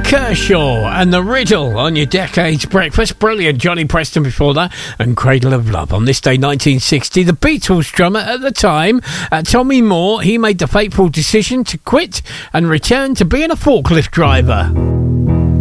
Kershaw and The Riddle on your Decades Breakfast. Brilliant. Johnny Preston before that and Cradle of Love. On this day, 1960, the Beatles drummer at the time, Tommy Moore, he made the fateful decision to quit and return to being a forklift driver.